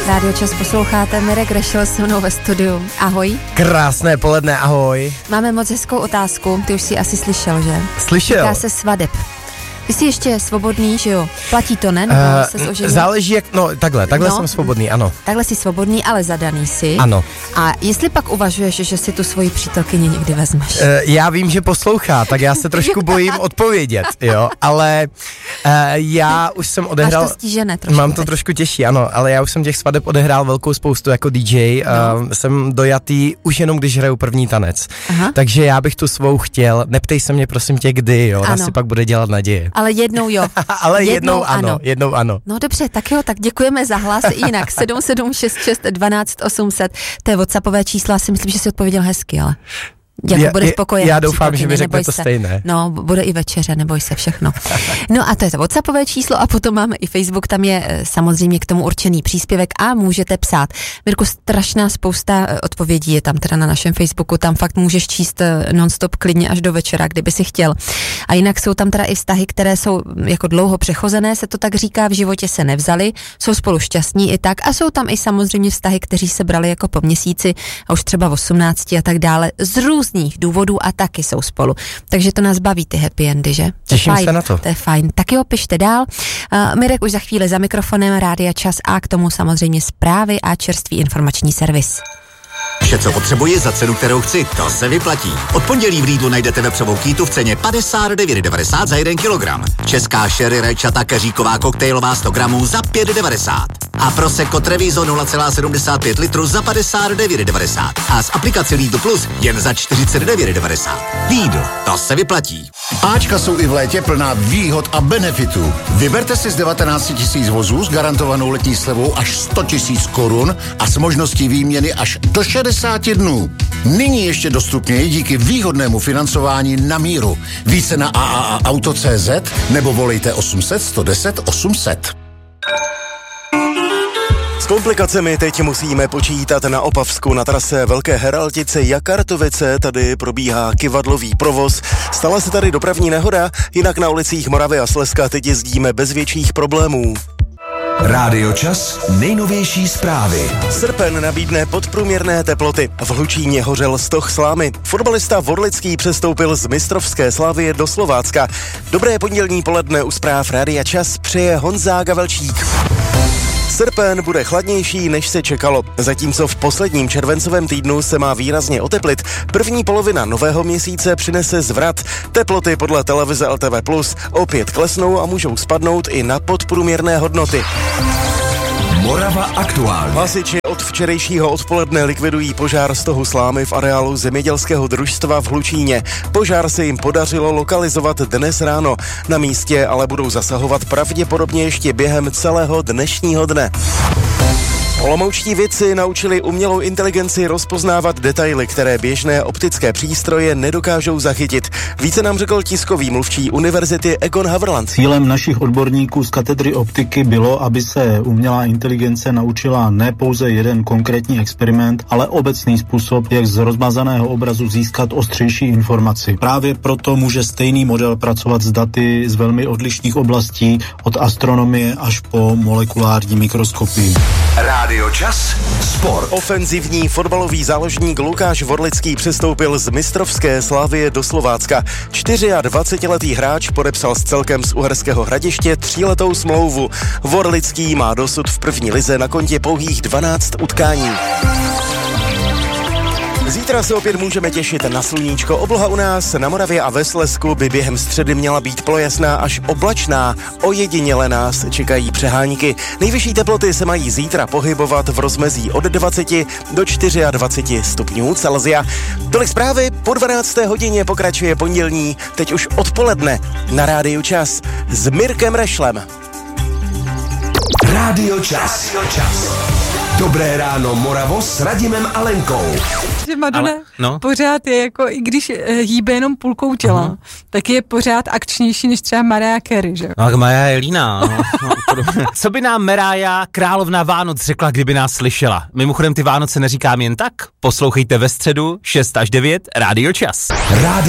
Rádio Čas posloucháte, Mirek Rešel se mnou ve studiu. Ahoj. Krásné poledne, ahoj. Máme moc hezkou otázku, ty už jsi asi slyšel, že? Slyšel. Týká se svadeb. Ty jsi ještě svobodný, že jo? Platí to, ne? Nebo se oženil? Záleží jak, takhle jsem svobodný, ano. Takhle jsi svobodný, ale zadaný jsi. Ano. A jestli pak uvažuješ, že si tu svoji přítelkyni někdy vezmeš? Já vím, že poslouchá, tak já se trošku bojím odpovědět, jo, ale já už jsem odehrál... Máš to stížené trošku. Mám to trošku těžší, ano, ale já už jsem těch svadeb odehrál velkou spoustu jako DJ, jsem dojatý už jenom, když hraju první tanec. Aha. Takže já bych tu svou chtěl, neptej se mě prosím tě kdy, jo, ona si pak bude dělat naděje. Ale jednou jo. Ale jednou ano. No dobře, tak jo, tak děkujeme za hlas. Jinak 7766 12 800, to je WhatsAppové číslo, já si myslím, že jsi odpověděl hezky, ale... Bude spokojený. Já doufám, že mi řekne to stejné. No, bude i večeře, neboj se, všechno. No a to je to WhatsAppové číslo a potom máme i Facebook, tam je samozřejmě k tomu určený příspěvek a můžete psát. Mirku, strašná spousta odpovědí je tam teda na našem Facebooku, tam fakt můžeš číst non-stop klidně až do večera, kdyby si chtěl. A jinak jsou tam teda i vztahy, které jsou jako dlouho přechozené, se to tak říká, v životě se nevzali, jsou spolu šťastní i tak a jsou tam i samozřejmě vztahy, kteří se brali jako po měsíci a už třeba 18 a tak dále, z různých důvodů a taky jsou spolu. Takže to nás baví ty happy endy, že? Těším se na to. To je fajn. Tak jo, pište dál. Mirek už za chvíli za mikrofonem, Rádia Čas a k tomu samozřejmě zprávy a čerstvý informační servis. Vše, co potřebuji za cenu, kterou chci, to se vyplatí. Od pondělí v Lidlu najdete vepřovou kýtu v ceně 59,90 za 1 kilogram. Česká sherry rajčata keříková koktejlová 100 gramů za 5,90. A Prosecco Treviso 0,75 litru za 59,90. A z aplikace Lidl Plus jen za 49,90. Lidl, to se vyplatí. Áčka jsou i v létě plná výhod a benefitů. Vyberte si z 19 000 vozů s garantovanou letní slevou až 100 000 korun a s možností výměny až do 60 dnů. Nyní ještě dostupněji díky výhodnému financování na míru. Více na AAAauto.cz nebo volejte 800 110 800. S komplikacemi teď musíme počítat na Opavsku na trase Velké Heraldice Jakartovice. Tady probíhá kyvadlový provoz. Stala se tady dopravní nehoda, jinak na ulicích Moravy a Slezska teď jezdíme bez větších problémů. Rádio Čas, nejnovější zprávy. Srpen nabídne podprůměrné teploty. V Hlučíně hořel stoh slámy. Fotbalista Vorlický přestoupil z mistrovské Slavie do Slovácka. Dobré pondělní poledne u zpráv Rádia Čas přeje Honza Gavelčík. Srpen bude chladnější, než se čekalo. Zatímco v posledním červencovém týdnu se má výrazně oteplit, první polovina nového měsíce přinese zvrat. Teploty podle televize LTV Plus opět klesnou a můžou spadnout i na podprůměrné hodnoty. Morava aktuálně. Hasiči od včerejšího odpoledne likvidují požár stohu slámy v areálu zemědělského družstva v Hlučíně. Požár se jim podařilo lokalizovat dnes ráno. Na místě ale budou zasahovat pravděpodobně ještě během celého dnešního dne. Olomoučtí vědci naučili umělou inteligenci rozpoznávat detaily, které běžné optické přístroje nedokážou zachytit. Více nám řekl tiskový mluvčí univerzity Egon Haverland. Cílem našich odborníků z katedry optiky bylo, aby se umělá inteligence naučila ne pouze jeden konkrétní experiment, ale obecný způsob, jak z rozmazaného obrazu získat ostřejší informaci. Právě proto může stejný model pracovat s daty z velmi odlišných oblastí, od astronomie až po molekulární mikroskopii. Rádio Čas, sport. Ofenzivní fotbalový záložník Lukáš Vorlický přestoupil z mistrovské Slavie do Slovácka. 24letý hráč podepsal s celkem z Uherského Hradiště 3letou smlouvu. Vorlický má dosud v první lize na kontě pouhých 12 utkání. Zítra se opět můžeme těšit na sluníčko. Obloha u nás na Moravě a ve Slezsku by během středy měla být polojasná až oblačná. Ojediněle nás čekají přehánky. Nejvyšší teploty se mají zítra pohybovat v rozmezí od 20 do 24 stupňů Celsia. Tolik zprávy, po 12. hodině pokračuje pondělní, teď už odpoledne na Rádiu Čas s Mirkem Rešlem. Rádio Čas. Dobré ráno, Moravo, s Radimem a Lenkou. Že Madonna pořád je jako, i když hýbe jenom půlkou těla, tak je pořád akčnější než třeba Mariah Carey, že? No tak Mariah je líná. Co by nám Mariah, královna Vánoc, řekla, kdyby nás slyšela? Mimochodem ty Vánoce neříkám jen tak. Poslouchejte ve středu 6 až 9 Rádio Čas.